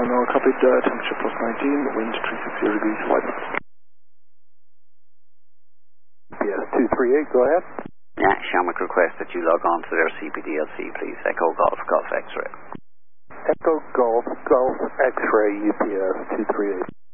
Noah copied, temperature plus 19, wind 360 degrees, 5 knots. UPS 238, go ahead. Yeah, Shamrock request that you log on to their CPDLC, please. Echo Golf, Golf X-Ray. Echo Golf, Golf X-Ray, UPS 238.